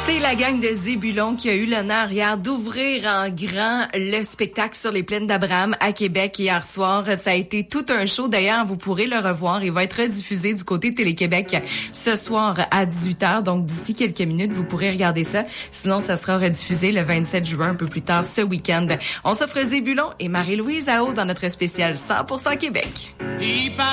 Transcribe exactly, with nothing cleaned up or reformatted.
C'est la gang de Zébulon qui a eu l'honneur hier d'ouvrir en grand le spectacle sur les plaines d'Abraham à Québec hier soir. Ça a été tout un show. D'ailleurs, vous pourrez le revoir. Il va être rediffusé du côté de Télé-Québec ce soir à dix-huit heures. Donc, d'ici quelques minutes, vous pourrez regarder ça. Sinon, ça sera rediffusé le vingt-sept juin, un peu plus tard ce week-end. On s'offre Zébulon et Marie-Louise Ao dans notre spécial cent pour cent Québec.